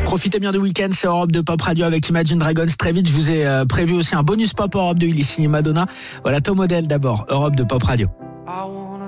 Profitez bien du week-end, c'est Europe 2 Pop Radio avec Imagine Dragons. Très vite, je vous ai prévu aussi un bonus pop Europe 2, il est signé Madonna. Voilà, Tom Odell d'abord, Europe 2 Pop Radio.